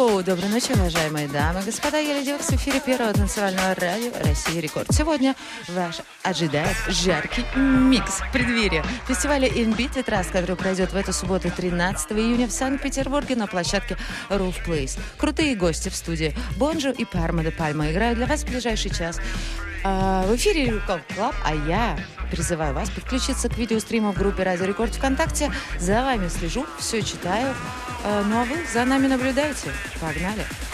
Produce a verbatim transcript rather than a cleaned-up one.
Йоу, доброй ночи, уважаемые дамы и господа. Я Леди Окс в эфире первого танцевального радио «Россия Рекорд». Сегодня вас ожидает жаркий микс в преддверии фестиваля Inbeat Trust, который пройдет в эту субботу тринадцатого июня в Санкт-Петербурге на площадке Roof Place. Крутые гости в студии Бонжо и Парма де Пальма играют для вас в ближайший час. А, в эфире Рекорд Клаб, а я призываю вас подключиться к видеостриму в группе Радио Рекорд ВКонтакте. За вами слежу, все читаю. А, ну а вы за нами наблюдаете. Погнали!